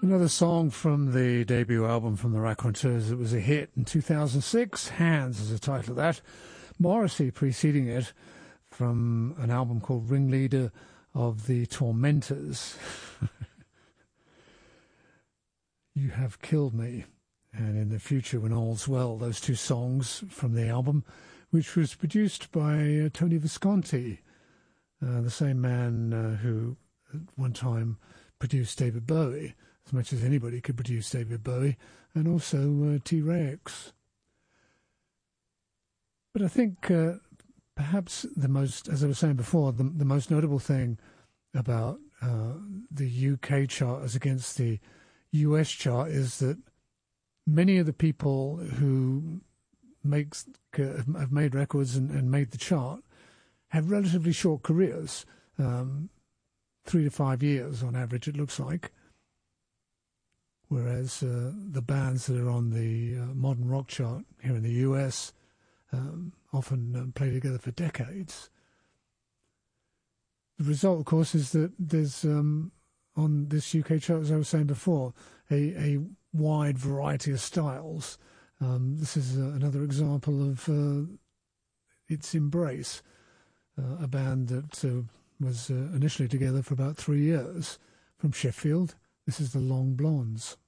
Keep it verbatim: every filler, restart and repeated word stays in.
Another song from the debut album from the Raconteurs that was a hit in two thousand six. Hands is the title of that. Morrissey preceding it from an album called Ringleader of the Tormentors. You Have Killed Me. And In the Future When All's Well, those two songs from the album, which was produced by uh, Tony Visconti, uh, the same man uh, who at one time produced David Bowie, as much as anybody could produce David Bowie, and also uh, T-Rex. But I think uh, perhaps the most, as I was saying before, the, the most notable thing about uh, the U K chart as against the U S chart is that many of the people who makes, have made records and, and made the chart have relatively short careers, um, three to five years on average, it looks like. Whereas uh, the bands that are on the uh, modern rock chart here in the U S um, often um, play together for decades. The result, of course, is that there's, um, on this U K chart, as I was saying before, a, a wide variety of styles. Um, this is uh, another example of uh, its Embrace, uh, a band that uh, was uh, initially together for about three years from Sheffield. This is the Long Blondes.